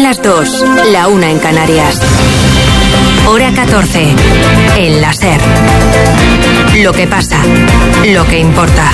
las 2, la 1 en Canarias. Hora 14, en la SER. Lo que pasa, lo que importa.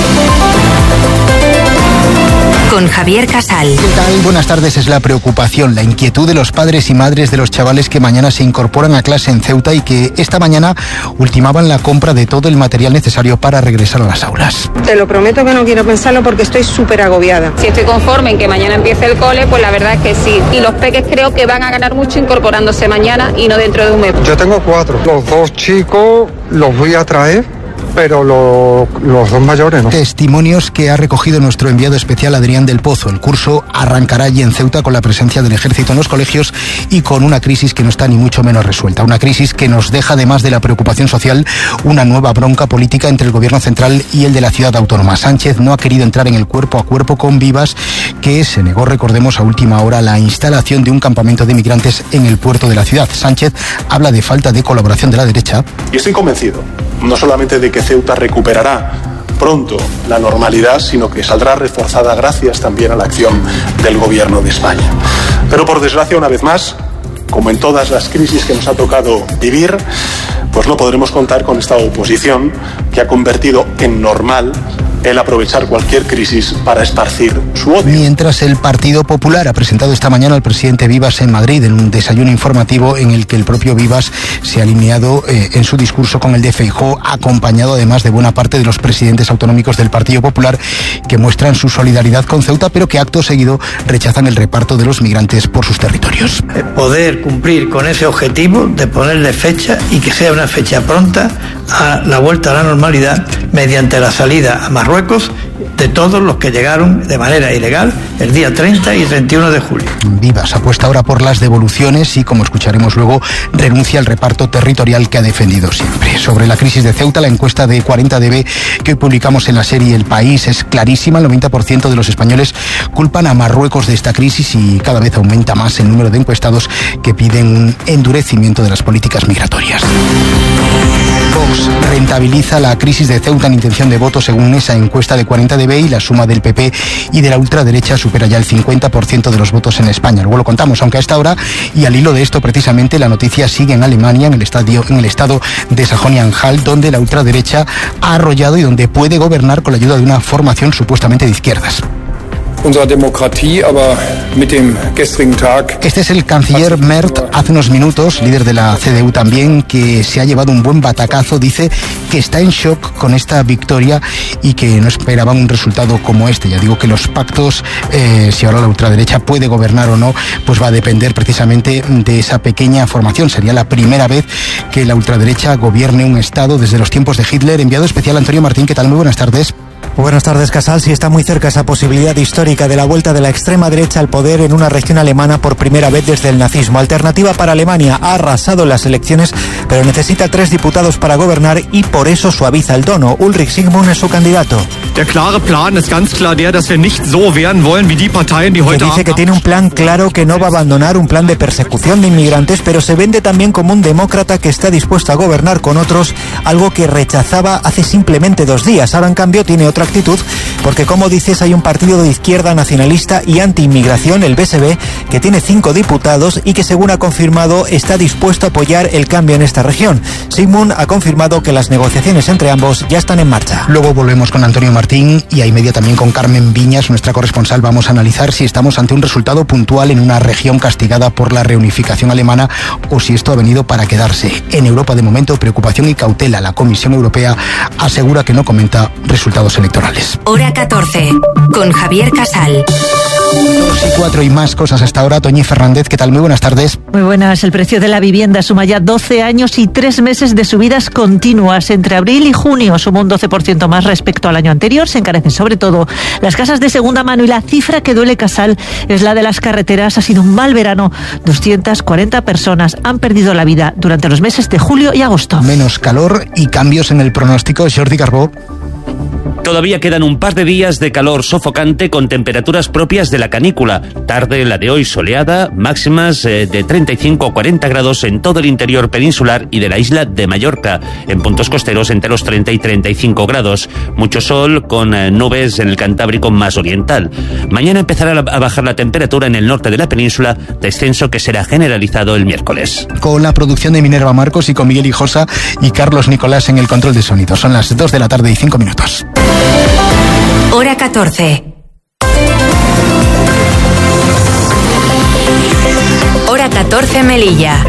Con Javier Casal. ¿Qué tal? Buenas tardes. Es la preocupación, la inquietud de los padres y madres de los chavales que mañana se incorporan a clase en Ceuta y que esta mañana ultimaban la compra de todo el material necesario para regresar a las aulas. Te lo prometo que no quiero pensarlo porque estoy súper agobiada. Si estoy conforme en que mañana empiece el cole, pues la verdad es que sí. Y los peques creo que van a ganar mucho incorporándose mañana y no dentro de un mes. Yo tengo 4. Los 2 chicos los voy a traer, pero los 2 mayores no. Testimonios que ha recogido nuestro enviado especial Adrián del Pozo. El curso arrancará allí en Ceuta con la presencia del ejército en los colegios y con una crisis que no está ni mucho menos resuelta. Una crisis que nos deja, además de la preocupación social, una nueva bronca política entre el gobierno central y el de la ciudad autónoma. Sánchez no ha querido entrar en el cuerpo a cuerpo con Vivas, que se negó, recordemos, a última hora la instalación de un campamento de migrantes en el puerto de la ciudad. Sánchez habla de falta de colaboración de la derecha. Y estoy convencido, no solamente de que Ceuta recuperará pronto la normalidad, sino que saldrá reforzada gracias también a la acción del Gobierno de España. Pero por desgracia, una vez más, como en todas las crisis que nos ha tocado vivir, pues no podremos contar con esta oposición que ha convertido en normal el aprovechar cualquier crisis para esparcir su odio. Mientras el Partido Popular ha presentado esta mañana al presidente Vivas en Madrid en un desayuno informativo en el que el propio Vivas se ha alineado en su discurso con el de Feijóo, acompañado además de buena parte de los presidentes autonómicos del Partido Popular que muestran su solidaridad con Ceuta, pero que acto seguido rechazan el reparto de los migrantes por sus territorios. Poder cumplir con ese objetivo de ponerle fecha y que sea una fecha pronta a la vuelta a la normalidad mediante la salida a Marruecos de todos los que llegaron de manera ilegal el día 30 y 31 de julio. Vivas apuesta ahora por las devoluciones y, como escucharemos luego, renuncia al reparto territorial que ha defendido siempre. Sobre la crisis de Ceuta, la encuesta de 40DB que hoy publicamos en la serie El País es clarísima. El 90% de los españoles culpan a Marruecos de esta crisis y cada vez aumenta más el número de encuestados que piden un endurecimiento de las políticas migratorias. Vox rentabiliza la crisis de Ceuta en intención de voto según esa encuesta de 40DB y la suma del PP y de la ultraderecha supera ya el 50% de los votos en España. Luego lo contamos, aunque a esta hora y al hilo de esto precisamente la noticia sigue en Alemania, en el estado de Sajonia-Anhalt, donde la ultraderecha ha arrollado y donde puede gobernar con la ayuda de una formación supuestamente de izquierdas. Este es el canciller Merz, hace unos minutos, líder de la CDU también, que se ha llevado un buen batacazo. Dice que está en shock con esta victoria y que no esperaban un resultado como este. Ya digo que los pactos, si ahora la ultraderecha puede gobernar o no, pues va a depender precisamente de esa pequeña formación. Sería la primera vez que la ultraderecha gobierne un estado desde los tiempos de Hitler. Enviado especial Antonio Martín, ¿qué tal? Muy buenas tardes. Buenas tardes, Casal. Sí, está muy cerca esa posibilidad histórica de la vuelta de la extrema derecha al poder en una región alemana por primera vez desde el nazismo. Alternativa para Alemania ha arrasado en las elecciones, pero necesita 3 diputados para gobernar y por eso suaviza el tono. Ulrich Sigmund es su candidato. Der klare Plan ist ganz klar der, dass wir nicht so werden wollen wie die Parteien, die heute dice que tiene un plan claro, que no va a abandonar un plan de persecución de inmigrantes, pero se vende también como un demócrata que está dispuesto a gobernar con otros, algo que rechazaba hace simplemente 2 días. Ahora, en cambio, tiene otra actitud, porque como dices, hay un partido de izquierda nacionalista y anti-inmigración, el BSB, que tiene 5 diputados y que, según ha confirmado, está dispuesto a apoyar el cambio en esta región. Sigmund ha confirmado que las negociaciones entre ambos ya están en marcha. Luego volvemos con Antonio Martín y a media también con Carmen Viñas, nuestra corresponsal. Vamos a analizar si estamos ante un resultado puntual en una región castigada por la reunificación alemana o si esto ha venido para quedarse. En Europa, de momento, preocupación y cautela. La Comisión Europea asegura que no comenta resultados electorales. Hora 14, con Javier Casal. 2:04 y más cosas hasta ahora. Toñi Fernández, ¿qué tal? Muy buenas tardes. Muy buenas. El precio de la vivienda suma ya 12 años y 3 meses de subidas continuas. Entre abril y junio suma un 12% más respecto al año anterior. Se encarecen sobre todo las casas de segunda mano y la cifra que duele, Casal, es la de las carreteras. Ha sido un mal verano. 240 personas han perdido la vida durante los meses de julio y agosto. Menos calor y cambios en el pronóstico. Jordi Carbó. Todavía quedan un par de días de calor sofocante con temperaturas propias de la canícula. Tarde la de hoy soleada, máximas de 35 a 40 grados en todo el interior peninsular y de la isla de Mallorca. En puntos costeros entre los 30 y 35 grados. Mucho sol con nubes en el Cantábrico más oriental. Mañana empezará a bajar la temperatura en el norte de la península, descenso que será generalizado el miércoles. Con la producción de Minerva Marcos y con Miguel Hijosa y Carlos Nicolás en el control de sonido. Son las 2 de la tarde y 5 minutos. Hora 14. Hora 14 Melilla.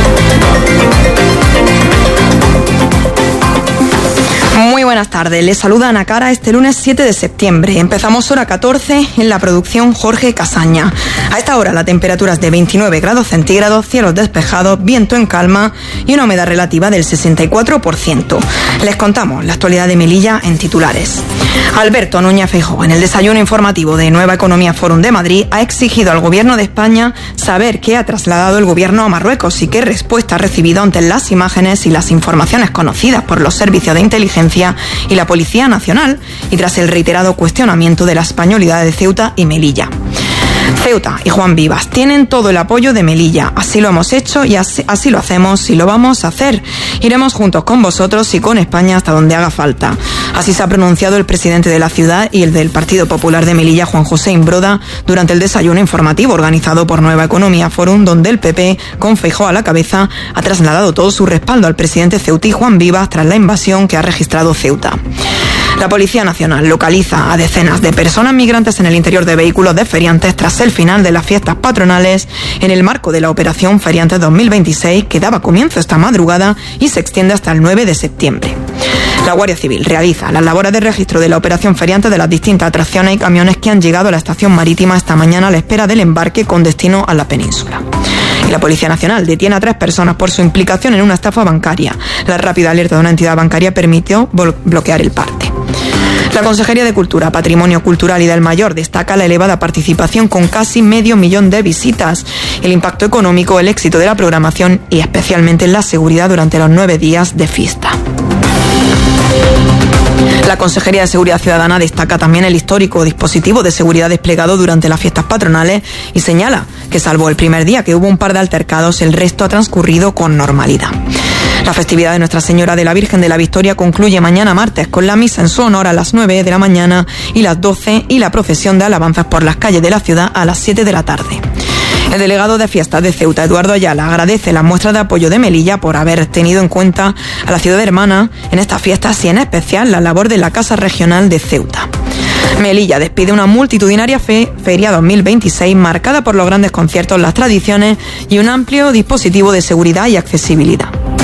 Muy buenas tardes, les saluda Ana Cara este lunes 7 de septiembre. Empezamos hora 14 en la producción Jorge Casaña. A esta hora la temperatura es de 29 grados centígrados, cielos despejados, viento en calma y una humedad relativa del 64%. Les contamos la actualidad de Melilla en titulares. Alberto Núñez Feijóo, en el desayuno informativo de Nueva Economía Fórum de Madrid, ha exigido al Gobierno de España saber qué ha trasladado el Gobierno a Marruecos y qué respuesta ha recibido ante las imágenes y las informaciones conocidas por los servicios de inteligencia y la Policía Nacional, y tras el reiterado cuestionamiento de la españolidad de Ceuta y Melilla. Ceuta y Juan Vivas tienen todo el apoyo de Melilla. Así lo hemos hecho y así lo hacemos y lo vamos a hacer. Iremos juntos con vosotros y con España hasta donde haga falta. Así se ha pronunciado el presidente de la ciudad y el del Partido Popular de Melilla, Juan José Imbroda, durante el desayuno informativo organizado por Nueva Economía Fórum, donde el PP, con Feijóo a la cabeza, ha trasladado todo su respaldo al presidente ceutí Juan Vivas tras la invasión que ha registrado Ceuta. La Policía Nacional localiza a decenas de personas migrantes en el interior de vehículos de feriantes tras el final de las fiestas patronales en el marco de la Operación Feriantes 2026, que daba comienzo esta madrugada y se extiende hasta el 9 de septiembre. La Guardia Civil realiza las labores de registro de la Operación Feriantes de las distintas atracciones y camiones que han llegado a la estación marítima esta mañana a la espera del embarque con destino a la península. Y la Policía Nacional detiene a 3 personas por su implicación en una estafa bancaria. La rápida alerta de una entidad bancaria permitió bloquear el parte. La Consejería de Cultura, Patrimonio Cultural y del Mayor destaca la elevada participación con casi 500.000 de visitas, el impacto económico, el éxito de la programación y especialmente la seguridad durante los 9 días de fiesta. La Consejería de Seguridad Ciudadana destaca también el histórico dispositivo de seguridad desplegado durante las fiestas patronales y señala que salvo el primer día que hubo un par de altercados, el resto ha transcurrido con normalidad. La festividad de Nuestra Señora de la Virgen de la Victoria concluye mañana martes con la misa en su honor a las 9 de la mañana y las 12 y la procesión de alabanzas por las calles de la ciudad a las 7 de la tarde. El delegado de fiestas de Ceuta, Eduardo Ayala, agradece las muestras de apoyo de Melilla por haber tenido en cuenta a la ciudad hermana en estas fiestas y en especial la labor de la Casa Regional de Ceuta. Melilla despide una multitudinaria Feria 2026 marcada por los grandes conciertos, las tradiciones y un amplio dispositivo de seguridad y accesibilidad.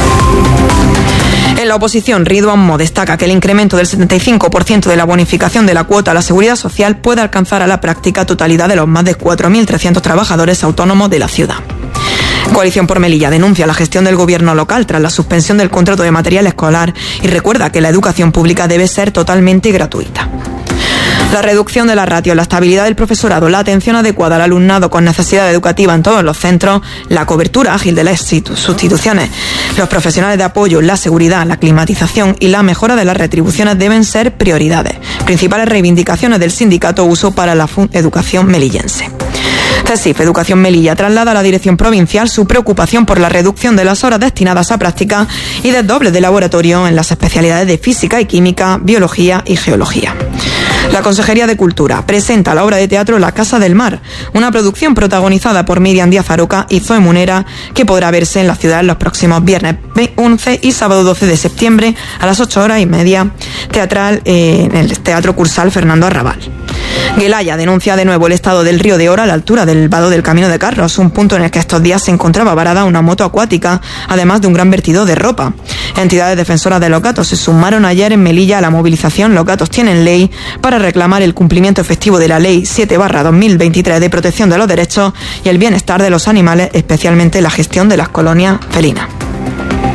En la oposición, Ridwan Mo destaca que el incremento del 75% de la bonificación de la cuota a la seguridad social puede alcanzar a la práctica totalidad de los más de 4.300 trabajadores autónomos de la ciudad. Coalición por Melilla denuncia la gestión del gobierno local tras la suspensión del contrato de material escolar y recuerda que la educación pública debe ser totalmente gratuita. La reducción de la ratio, la estabilidad del profesorado, la atención adecuada al alumnado con necesidad educativa en todos los centros, la cobertura ágil de las sustituciones, los profesionales de apoyo, la seguridad, la climatización y la mejora de las retribuciones deben ser prioridades. Principales reivindicaciones del sindicato Uso para la Educación Melillense. CESIF Educación Melilla traslada a la Dirección Provincial su preocupación por la reducción de las horas destinadas a práctica y desdoble de laboratorio en las especialidades de Física y Química, Biología y Geología. La Consejería de Cultura presenta la obra de teatro La Casa del Mar, una producción protagonizada por Miriam Díaz Aroca y Zoe Munera, que podrá verse en la ciudad los próximos viernes 11 y sábado 12 de septiembre a las 8:30, teatral en el Teatro Cursal Fernando Arrabal. Guelaya denuncia de nuevo el estado del río de Ora a la altura del vado del Camino de Carros, un punto en el que estos días se encontraba varada una moto acuática, además de un gran vertido de ropa. Entidades defensoras de los gatos se sumaron ayer en Melilla a la movilización Los Gatos Tienen Ley para reclamar el cumplimiento efectivo de la Ley 7/2023 de protección de los derechos y el bienestar de los animales, especialmente la gestión de las colonias felinas.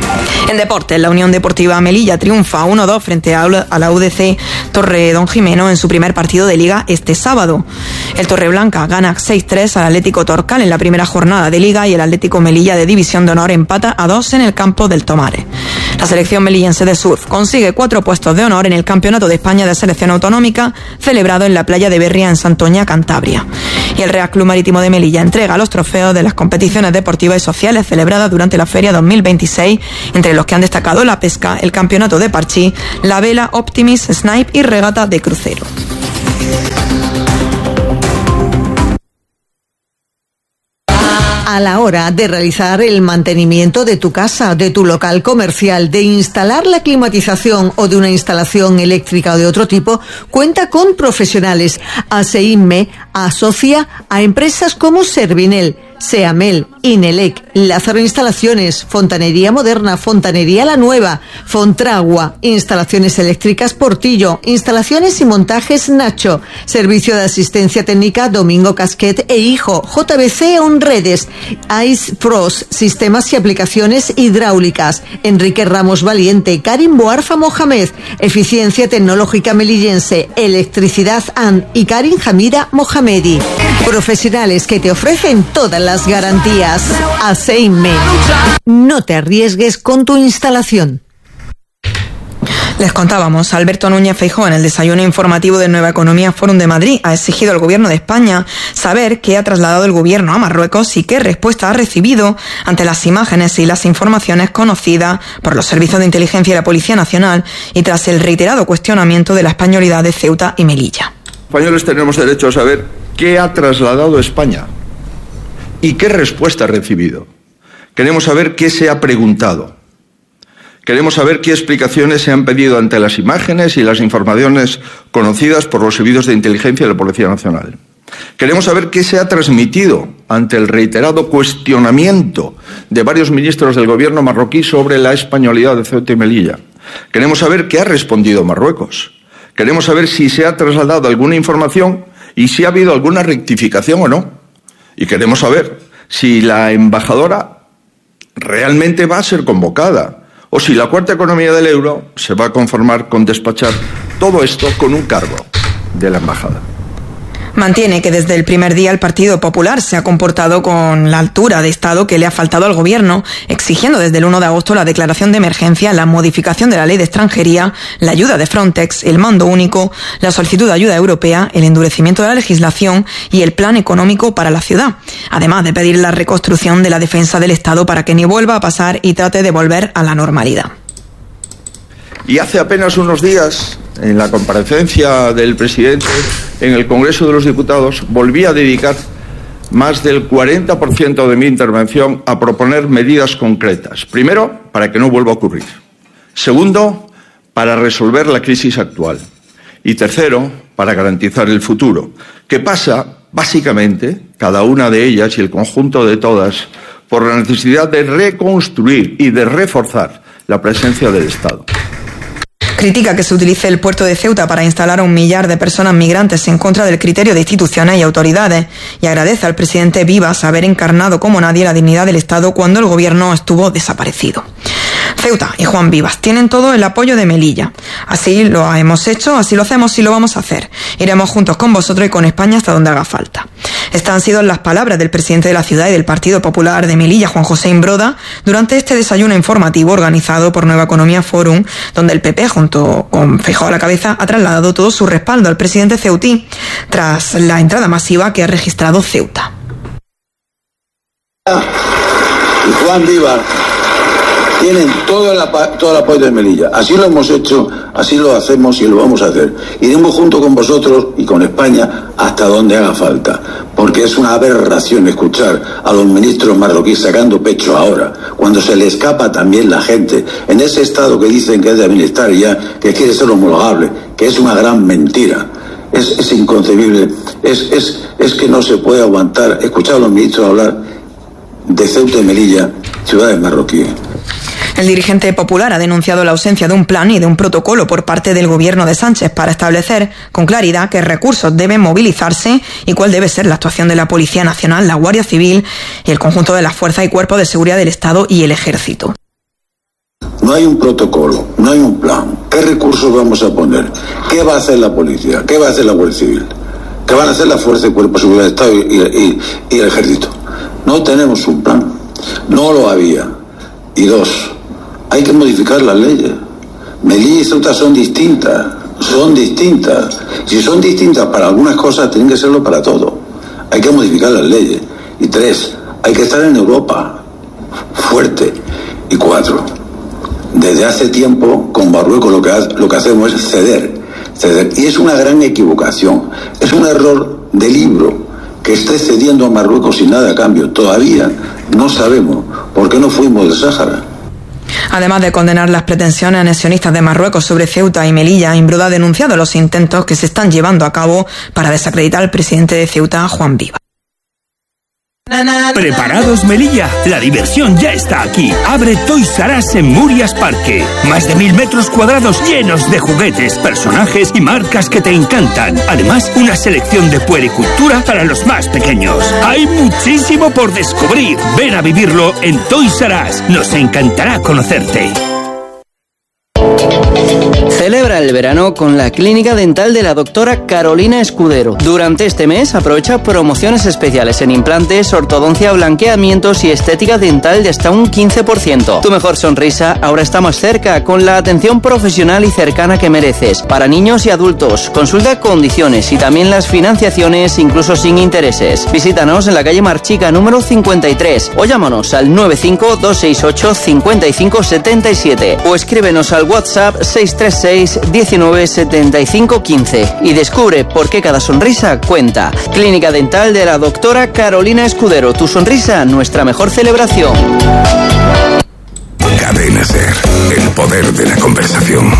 En deportes, la Unión Deportiva Melilla triunfa 1-2 frente a la UDC Torre Don Jimeno en su primer partido de Liga este sábado. El Torreblanca gana 6-3 al Atlético Torcal en la primera jornada de Liga y el Atlético Melilla de División de Honor empata a 2 en el campo del Tomares. La selección melillense de surf consigue 4 puestos de honor en el Campeonato de España de Selección Autonómica celebrado en la playa de Berria en Santoña, Cantabria. Y el Real Club Marítimo de Melilla entrega los trofeos de las competiciones deportivas y sociales celebradas durante la Feria 2026, entre los que han destacado la pesca, el Campeonato de Parchí, la vela, Optimis, Snipe y regata de crucero. A la hora de realizar el mantenimiento de tu casa, de tu local comercial, de instalar la climatización o de una instalación eléctrica o de otro tipo, cuenta con profesionales. ASEINME asocia a empresas como Servinel, Seamel, Inelec, Lázaro Instalaciones, Fontanería Moderna, Fontanería La Nueva, Fontragua, Instalaciones Eléctricas Portillo, Instalaciones y Montajes Nacho, Servicio de Asistencia Técnica Domingo Casquet e Hijo, JBC Onredes, Ice Frost, Sistemas y Aplicaciones Hidráulicas, Enrique Ramos Valiente, Karim Boarfa Mohamed, Eficiencia Tecnológica Melillense, Electricidad AN y Karim Hamida Mohamedi. Profesionales que te ofrecen todas las garantías. ASEINME. No te arriesgues con tu instalación. Les contábamos, Alberto Núñez Feijóo en el desayuno informativo del Nueva Economía Fórum de Madrid ha exigido al Gobierno de España saber qué ha trasladado el Gobierno a Marruecos y qué respuesta ha recibido ante las imágenes y las informaciones conocidas por los servicios de inteligencia y la Policía Nacional y tras el reiterado cuestionamiento de la españolidad de Ceuta y Melilla. Españoles tenemos derecho a saber qué ha trasladado España y qué respuesta ha recibido. Queremos saber qué se ha preguntado. Queremos saber qué explicaciones se han pedido ante las imágenes y las informaciones conocidas por los servicios de inteligencia y la Policía Nacional. Queremos saber qué se ha transmitido ante el reiterado cuestionamiento de varios ministros del gobierno marroquí sobre la españolidad de Ceuta y Melilla. Queremos saber qué ha respondido Marruecos. Queremos saber si se ha trasladado alguna información y si ha habido alguna rectificación o no. Y queremos saber si la embajadora realmente va a ser convocada o si la cuarta economía del euro se va a conformar con despachar todo esto con un cargo de la embajada. Mantiene que desde el primer día el Partido Popular se ha comportado con la altura de Estado que le ha faltado al Gobierno, exigiendo desde el 1 de agosto la declaración de emergencia, la modificación de la ley de extranjería, la ayuda de Frontex, el mando único, la solicitud de ayuda europea, el endurecimiento de la legislación y el plan económico para la ciudad, además de pedir la reconstrucción de la defensa del Estado para que ni vuelva a pasar y trate de volver a la normalidad. Y hace apenas unos días, en la comparecencia del presidente en el Congreso de los Diputados, volví a dedicar más del 40% de mi intervención a proponer medidas concretas. Primero, para que no vuelva a ocurrir. Segundo, para resolver la crisis actual. Y tercero, para garantizar el futuro, que pasa, básicamente, cada una de ellas y el conjunto de todas, por la necesidad de reconstruir y de reforzar la presencia del Estado. Critica que se utilice el puerto de Ceuta para instalar a 1 millar de personas migrantes en contra del criterio de instituciones y autoridades y agradece al presidente Vivas haber encarnado como nadie la dignidad del Estado cuando el gobierno estuvo desaparecido. Ceuta y Juan Vivas tienen todo el apoyo de Melilla. Así lo hemos hecho, así lo hacemos y lo vamos a hacer. Iremos juntos con vosotros y con España hasta donde haga falta. Estas han sido las palabras del presidente de la ciudad y del Partido Popular de Melilla, Juan José Imbroda, durante este desayuno informativo organizado por Nueva Economía Fórum, donde el PP, junto con Feijóo a la cabeza, ha trasladado todo su respaldo al presidente ceutí tras la entrada masiva que ha registrado Ceuta. Y Juan Vivas tienen todo el apoyo de Melilla. Así lo hemos hecho, así lo hacemos y lo vamos a hacer. Iremos junto con vosotros y con España hasta donde haga falta, porque es una aberración escuchar a los ministros marroquíes sacando pecho ahora, cuando se le escapa también la gente, en ese estado que dicen que es de bienestar ya, que quiere ser homologable, que es una gran mentira. Es inconcebible, es que no se puede aguantar escuchar a los ministros hablar de Ceuta y Melilla, ciudades marroquíes. El dirigente popular ha denunciado la ausencia de un plan y de un protocolo por parte del gobierno de Sánchez para establecer con claridad qué recursos deben movilizarse y cuál debe ser la actuación de la Policía Nacional, la Guardia Civil y el conjunto de las fuerzas y cuerpos de seguridad del Estado y el Ejército. No hay un protocolo, no hay un plan. ¿Qué recursos vamos a poner? ¿Qué va a hacer la policía? ¿Qué va a hacer la Guardia Civil? ¿Qué van a hacer la Fuerza de Cuerpo de Seguridad del Estado y el Ejército? No tenemos un plan. No lo había. Y dos, hay que modificar las leyes. Melilla y Ceuta son distintas. Son distintas. Si son distintas para algunas cosas, tienen que serlo para todo. Hay que modificar las leyes. Y tres, hay que estar en Europa fuerte. Y cuatro, desde hace tiempo con Marruecos lo que hacemos es ceder. Y es una gran equivocación. Es un error de libro que esté cediendo a Marruecos sin nada a cambio. Todavía no sabemos por qué no fuimos del Sáhara. Además de condenar las pretensiones anexionistas de Marruecos sobre Ceuta y Melilla, Imbroda ha denunciado los intentos que se están llevando a cabo para desacreditar al presidente de Ceuta, Juan Viva. ¿Preparados, Melilla? La diversión ya está aquí. Abre Toys R Us en Murias Parque. Más de 1000 metros cuadrados llenos de juguetes, personajes y marcas que te encantan. Además, una selección de puericultura para los más pequeños. Hay muchísimo por descubrir. Ven a vivirlo en Toys R Us. Nos encantará conocerte. Celebra el verano con la clínica dental de la doctora Carolina Escudero. Durante este mes aprovecha promociones especiales en implantes, ortodoncia, blanqueamientos y estética dental de hasta un 15%. Tu mejor sonrisa ahora está más cerca con la atención profesional y cercana que mereces. Para niños y adultos, consulta condiciones y también las financiaciones incluso sin intereses. Visítanos en la calle Marchica número 53 o llámanos al 95-268-5577 o escríbenos al WhatsApp 636 19 75 15 y descubre por qué cada sonrisa cuenta. Clínica dental de la doctora Carolina Escudero. Tu sonrisa, nuestra mejor celebración. Cadena SER, el poder de la conversación.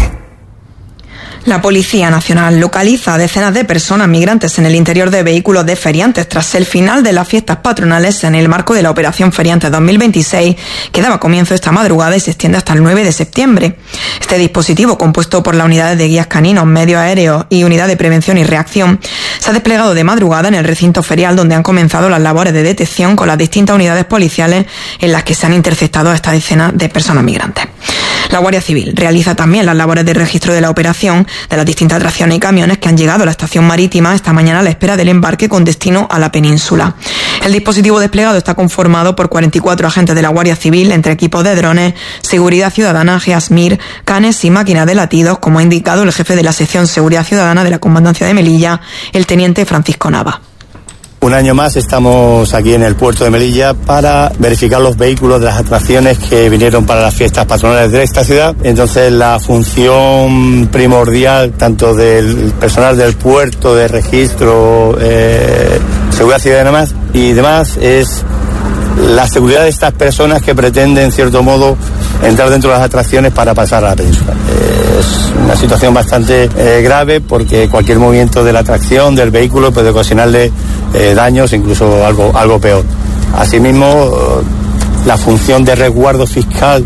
La Policía Nacional localiza a decenas de personas migrantes en el interior de vehículos de feriantes tras el final de las fiestas patronales en el marco de la Operación Feriantes 2026, que daba comienzo esta madrugada y se extiende hasta el 9 de septiembre. Este dispositivo, compuesto por las unidades de guías caninos, medios aéreos y unidad de prevención y reacción, se ha desplegado de madrugada en el recinto ferial, donde han comenzado las labores de detección con las distintas unidades policiales en las que se han interceptado a esta decena de personas migrantes. La Guardia Civil realiza también las labores de registro de la operación de las distintas atracciones y camiones que han llegado a la estación marítima esta mañana a la espera del embarque con destino a la península. El dispositivo desplegado está conformado por 44 agentes de la Guardia Civil, entre equipos de drones, seguridad ciudadana, GEASMIR, canes y máquinas de latidos, como ha indicado el jefe de la sección Seguridad Ciudadana de la Comandancia de Melilla, el teniente Francisco Nava. Un año más estamos aquí en el puerto de Melilla para verificar los vehículos de las atracciones que vinieron para las fiestas patronales de esta ciudad. Entonces la función primordial tanto del personal del puerto, de registro, seguridad ciudadana y demás es la seguridad de estas personas que pretenden, en cierto modo, entrar dentro de las atracciones para pasar a la península. Es una situación bastante grave porque cualquier movimiento de la atracción, del vehículo, puede ocasionarle daños, incluso algo peor. Asimismo, la función de resguardo fiscal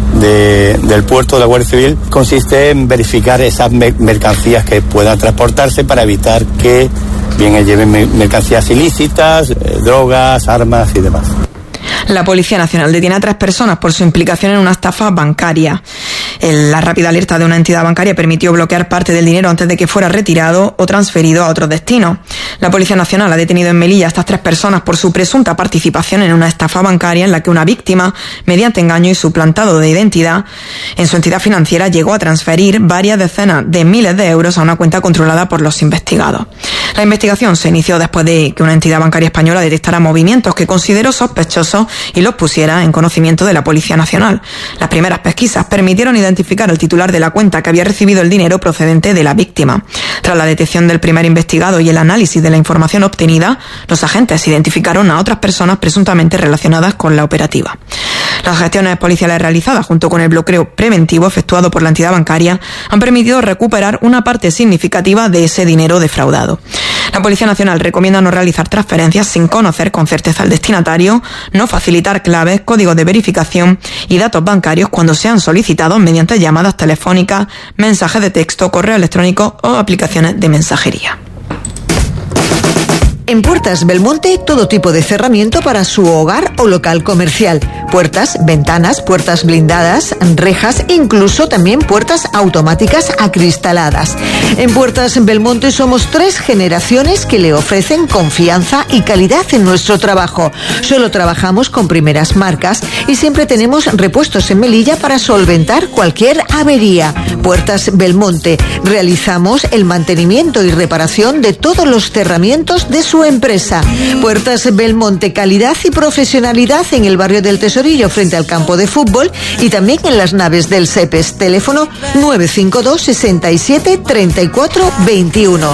del puerto de la Guardia Civil consiste en verificar esas mercancías que puedan transportarse para evitar que bien lleven mercancías ilícitas, drogas, armas y demás. La Policía Nacional detiene a 3 personas por su implicación en una estafa bancaria. La rápida alerta de una entidad bancaria permitió bloquear parte del dinero antes de que fuera retirado o transferido a otros destinos. La Policía Nacional ha detenido en Melilla a estas 3 personas por su presunta participación en una estafa bancaria en la que una víctima, mediante engaño y suplantado de identidad en su entidad financiera, llegó a transferir varias decenas de miles de euros a una cuenta controlada por los investigados. La investigación se inició después de que una entidad bancaria española detectara movimientos que consideró sospechosos y los pusiera en conocimiento de la Policía Nacional. Las primeras pesquisas permitieron identificar al titular de la cuenta que había recibido el dinero procedente de la víctima. Tras la detección del primer investigado y el análisis de la información obtenida, los agentes identificaron a otras personas presuntamente relacionadas con la operativa. Las gestiones policiales realizadas junto con el bloqueo preventivo efectuado por la entidad bancaria han permitido recuperar una parte significativa de ese dinero defraudado. La Policía Nacional recomienda no realizar transferencias sin conocer con certeza al destinatario, no facilitar claves, códigos de verificación y datos bancarios cuando sean solicitados mediante llamadas telefónicas, mensajes de texto, correo electrónico o aplicaciones de mensajería. En Puertas Belmonte, todo tipo de cerramiento para su hogar o local comercial. Puertas, ventanas, puertas blindadas, rejas, incluso también puertas automáticas acristaladas. En Puertas Belmonte somos 3 generaciones que le ofrecen confianza y calidad en nuestro trabajo. Solo trabajamos con primeras marcas y siempre tenemos repuestos en Melilla para solventar cualquier avería. Puertas Belmonte. Realizamos el mantenimiento y reparación de todos los cerramientos de su empresa. Puertas Belmonte, calidad y profesionalidad en el barrio del Tesorillo frente al campo de fútbol y también en las naves del SEPES. Teléfono 952 67 34 21.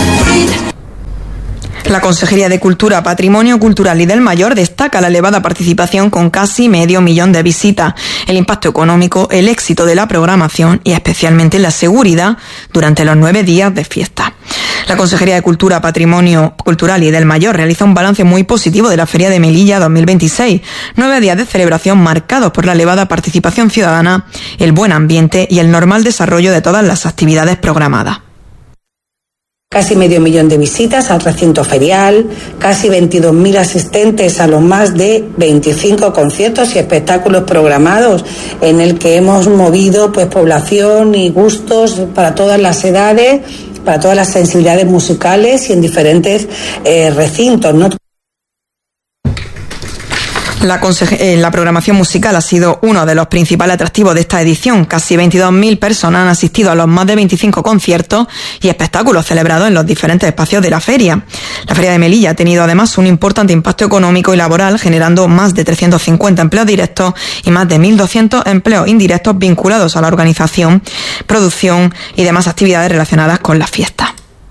La Consejería de Cultura, Patrimonio Cultural y del Mayor destaca la elevada participación con casi 500.000 de visitas, el impacto económico, el éxito de la programación y especialmente la seguridad durante los 9 días de fiesta. La Consejería de Cultura, Patrimonio Cultural y del Mayor realiza un balance muy positivo de la Feria de Melilla 2026. 9 días de celebración marcados por la elevada participación ciudadana, el buen ambiente y el normal desarrollo de todas las actividades programadas. Casi 500.000 de visitas al recinto ferial, casi 22.000 asistentes a los más de 25 conciertos y espectáculos programados, en el que hemos movido pues población y gustos para todas las edades, para todas las sensibilidades musicales y en diferentes recintos, ¿no? La programación musical ha sido uno de los principales atractivos de esta edición. Casi 22.000 personas han asistido a los más de 25 conciertos y espectáculos celebrados en los diferentes espacios de la feria. La Feria de Melilla ha tenido además un importante impacto económico y laboral, generando más de 350 empleos directos y más de 1.200 empleos indirectos vinculados a la organización, producción y demás actividades relacionadas con la fiesta.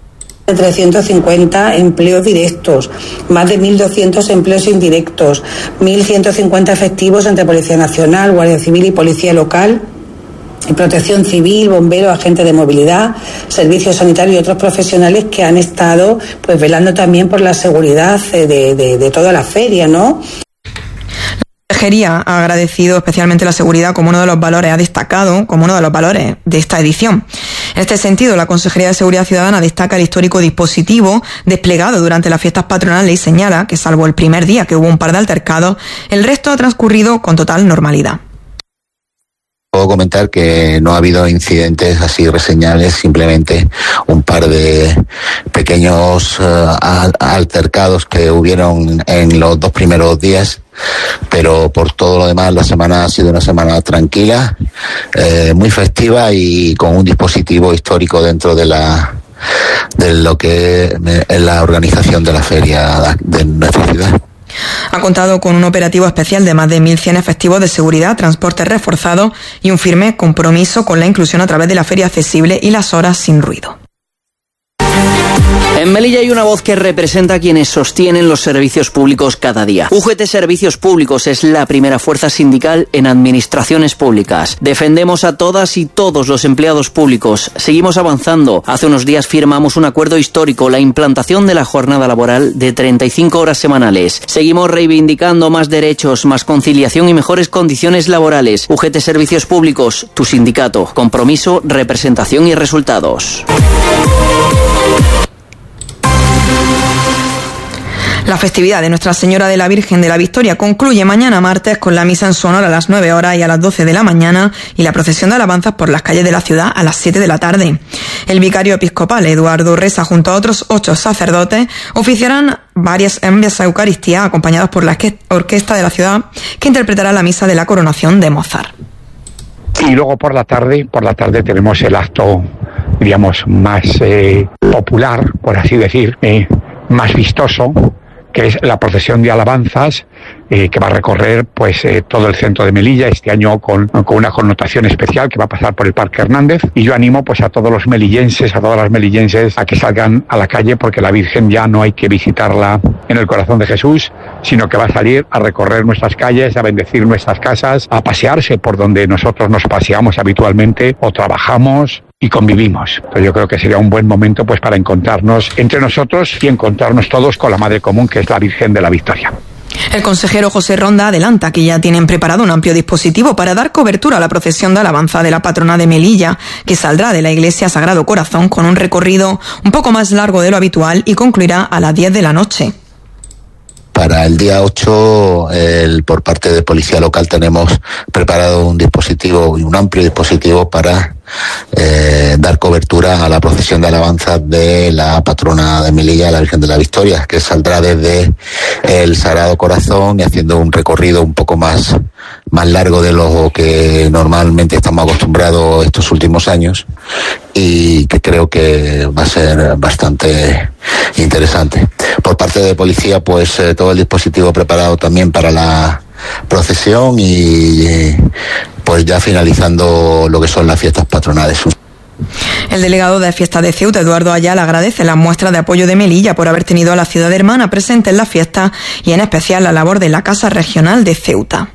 350 empleos directos, más de 1.200 empleos indirectos, 1.150 efectivos entre Policía Nacional, Guardia Civil y Policía Local, Protección Civil, bomberos, agentes de movilidad, servicios sanitarios y otros profesionales que han estado pues velando también por la seguridad de toda la feria, ¿no? La Consejería ha agradecido especialmente la seguridad como uno de los valores, ha destacado como uno de los valores de esta edición. En este sentido, la Consejería de Seguridad Ciudadana destaca el histórico dispositivo desplegado durante las fiestas patronales y señala que, salvo el primer día que hubo un par de altercados, el resto ha transcurrido con total normalidad. Puedo comentar que no ha habido incidentes así reseñables, simplemente un par de pequeños altercados que hubieron en los 2 primeros días, pero por todo lo demás la semana ha sido una semana tranquila, muy festiva y con un dispositivo histórico dentro de lo que es la organización de la feria de nuestra ciudad. Ha contado con un operativo especial de más de 1.100 efectivos de seguridad, transporte reforzado y un firme compromiso con la inclusión a través de la feria accesible y las horas sin ruido. En Melilla hay una voz que representa a quienes sostienen los servicios públicos cada día. UGT Servicios Públicos es la primera fuerza sindical en administraciones públicas. Defendemos a todas y todos los empleados públicos. Seguimos avanzando. Hace unos días firmamos un acuerdo histórico, la implantación de la jornada laboral de 35 horas semanales. Seguimos reivindicando más derechos, más conciliación y mejores condiciones laborales. UGT Servicios Públicos, tu sindicato. Compromiso, representación y resultados. La festividad de Nuestra Señora de la Virgen de la Victoria concluye mañana martes con la misa en su honor a las 9 horas y a las 12 de la mañana y la procesión de alabanzas por las calles de la ciudad a las 7 de la tarde. El vicario episcopal Eduardo Reza junto a otros 8 sacerdotes oficiarán varias envias a Eucaristía acompañados por la orquesta de la ciudad que interpretará la misa de la coronación de Mozart. Y luego por la tarde tenemos el acto, digamos, más popular, por así decir, más vistoso, que es la procesión de alabanzas que va a recorrer pues todo el centro de Melilla, este año con una connotación especial que va a pasar por el Parque Hernández, y yo animo pues a todos los melillenses, a todas las melillenses a que salgan a la calle, porque la Virgen ya no hay que visitarla en el corazón de Jesús, sino que va a salir a recorrer nuestras calles, a bendecir nuestras casas, a pasearse por donde nosotros nos paseamos habitualmente o trabajamos y convivimos. Entonces yo creo que sería un buen momento pues para encontrarnos entre nosotros y encontrarnos todos con la Madre Común, que es la Virgen de la Victoria. El consejero José Ronda adelanta que ya tienen preparado un amplio dispositivo para dar cobertura a la procesión de alabanza de la patrona de Melilla, que saldrá de la iglesia Sagrado Corazón con un recorrido un poco más largo de lo habitual y concluirá a las 10 de la noche. Para el día 8, por parte de Policía Local tenemos preparado un dispositivo, un amplio dispositivo para dar cobertura a la procesión de alabanza de la patrona de Melilla, la Virgen de la Victoria, que saldrá desde el Sagrado Corazón y haciendo un recorrido un poco más largo de lo que normalmente estamos acostumbrados estos últimos años, y que creo que va a ser bastante interesante. Por parte de Policía, pues todo el dispositivo preparado también para la procesión y pues ya finalizando lo que son las fiestas patronales. El delegado de Fiestas de Ceuta, Eduardo Ayala, agradece las muestras de apoyo de Melilla por haber tenido a la ciudad hermana presente en la fiesta y en especial la labor de la Casa Regional de Ceuta.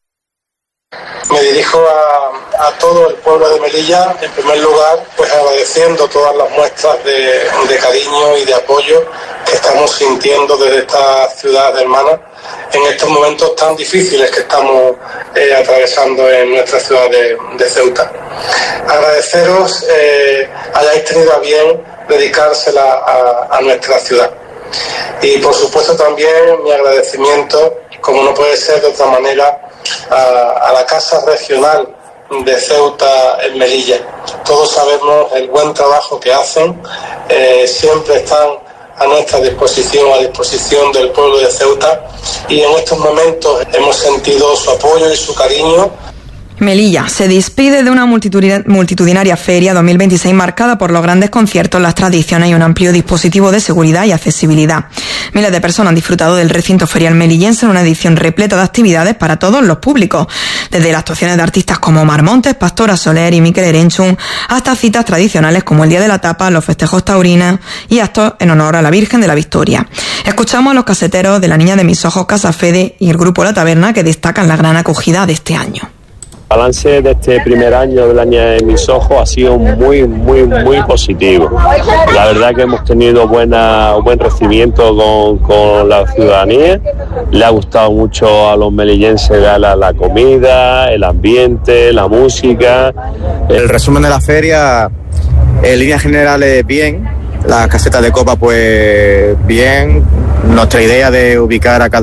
Me dirijo a todo el pueblo de Melilla, en primer lugar, pues agradeciendo todas las muestras de cariño y de apoyo que estamos sintiendo desde esta ciudad hermana en estos momentos tan difíciles que estamos atravesando en nuestra ciudad de Ceuta. Agradeceros hayáis tenido a bien dedicársela a nuestra ciudad. Y por supuesto también mi agradecimiento, como no puede ser de otra manera, a la Casa Regional de Ceuta en Melilla. Todos sabemos el buen trabajo que hacen, siempre están a nuestra disposición, a disposición del pueblo de Ceuta, y en estos momentos hemos sentido su apoyo y su cariño. Melilla se despide de una multitudinaria feria 2026 marcada por los grandes conciertos, las tradiciones y un amplio dispositivo de seguridad y accesibilidad. Miles de personas han disfrutado del recinto ferial melillense en una edición repleta de actividades para todos los públicos, desde las actuaciones de artistas como Omar Montes, Pastora Soler y Mikel Erenchun, hasta citas tradicionales como el Día de la Tapa, los festejos taurinos y actos en honor a la Virgen de la Victoria. Escuchamos a los caseteros de La Niña de Mis Ojos, Casa Fede y el grupo La Taberna, que destacan la gran acogida de este año. El balance de este primer año de La Niña de Mis Ojos ha sido muy positivo. La verdad que hemos tenido buen recibimiento con la ciudadanía. Le ha gustado mucho a los melillenses la comida, el ambiente, la música. El resumen de la feria, en líneas generales, bien. Las casetas de copa, pues bien. Nuestra idea de ubicar a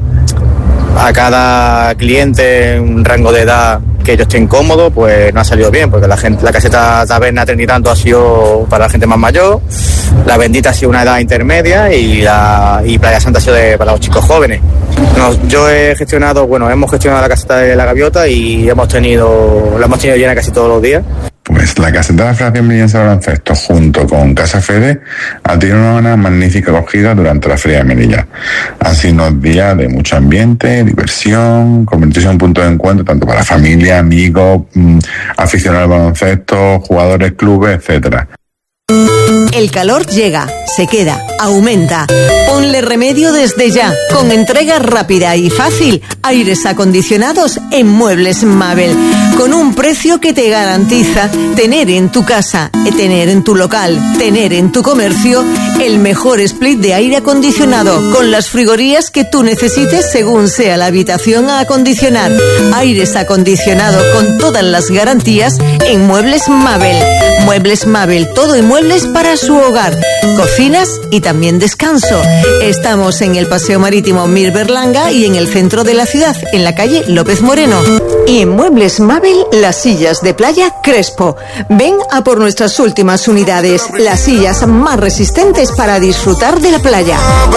cada cliente en un rango de edad que ellos estén cómodos, pues no ha salido bien, porque la caseta Taberna Trinitanto ha sido para la gente más mayor, la Bendita ha sido una edad intermedia y Playa Santa ha sido para los chicos jóvenes. Hemos gestionado la caseta de la Gaviota y la hemos tenido llena casi todos los días. Pues la caseta de la Federación Melillense de Baloncesto, junto con Casa Fede, ha tenido una magnífica acogida durante la Feria de Melilla. Han sido unos días de mucho ambiente, diversión, convertirse en un punto de encuentro tanto para familia, amigos, aficionados al baloncesto, jugadores, clubes, etcétera. El calor llega, se queda, aumenta. Ponle remedio desde ya, con entrega rápida y fácil. Aires acondicionados en Muebles Mabel, con un precio que te garantiza tener en tu casa, tener en tu local, tener en tu comercio el mejor split de aire acondicionado, con las frigorías que tú necesites según sea la habitación a acondicionar. Aires acondicionados con todas las garantías en Muebles Mabel. Muebles Mabel, todo en muebles para su hogar, cocinas y también descanso. Estamos en el Paseo Marítimo Mir Berlanga y en el centro de la ciudad, en la calle López Moreno. Y en Muebles Mabel, las sillas de playa Crespo. Ven a por nuestras últimas unidades, las sillas más resistentes para disfrutar de la playa.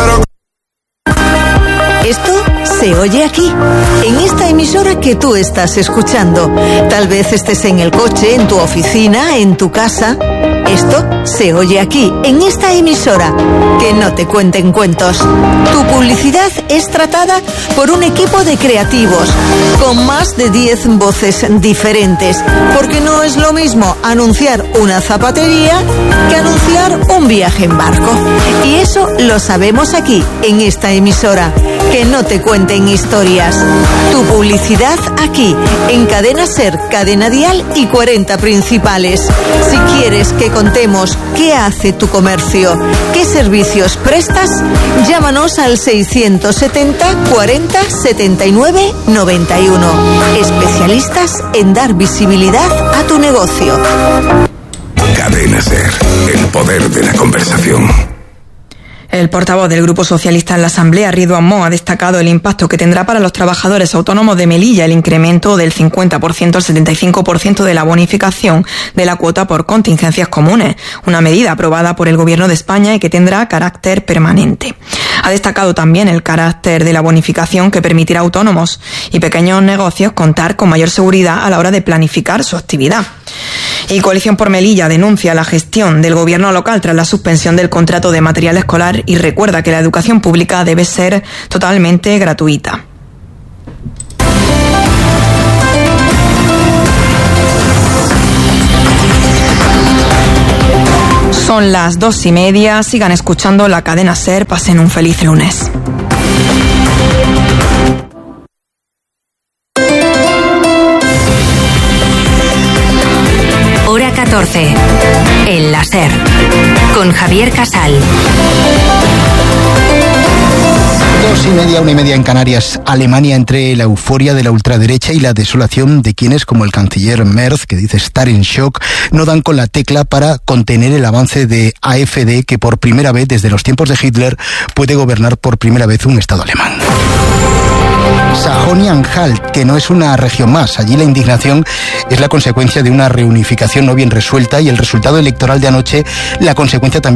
Esto se oye aquí, en esta emisora que tú estás escuchando. Tal vez estés en el coche, en tu oficina, en tu casa. Esto se oye aquí, en esta emisora. Que no te cuenten cuentos. Tu publicidad es tratada por un equipo de creativos, con más de 10 voces diferentes. Porque no es lo mismo anunciar una zapatería que anunciar un viaje en barco. Y eso lo sabemos aquí, en esta emisora. que no te cuenten historias. Tu publicidad aquí, en Cadena SER, Cadena Dial y 40 principales. Si quieres que contemos qué hace tu comercio, qué servicios prestas, llámanos al 670 40 79 91. Especialistas en dar visibilidad a tu negocio. Cadena SER, el poder de la conversación. El portavoz del Grupo Socialista en la Asamblea, Ridwan Mo, ha destacado el impacto que tendrá para los trabajadores autónomos de Melilla el incremento del 50% al 75% de la bonificación de la cuota por contingencias comunes, una medida aprobada por el Gobierno de España y que tendrá carácter permanente. Ha destacado también el carácter de la bonificación que permitirá a autónomos y pequeños negocios contar con mayor seguridad a la hora de planificar su actividad. Y Coalición por Melilla denuncia la gestión del gobierno local tras la suspensión del contrato de material escolar y recuerda que la educación pública debe ser totalmente gratuita. Son las 2:30, sigan escuchando la cadena SER, pasen un feliz lunes. Hora 14, en la SER, con Javier Casal. 2:30, 1:30 en Canarias. Alemania, entre la euforia de la ultraderecha y la desolación de quienes, como el canciller Merz, que dice estar en shock, no dan con la tecla para contener el avance de AfD, que por primera vez desde los tiempos de Hitler puede gobernar por primera vez un Estado alemán. Sajonia-Anhalt, que no es una región más. Allí la indignación es la consecuencia de una reunificación no bien resuelta y el resultado electoral de anoche la consecuencia también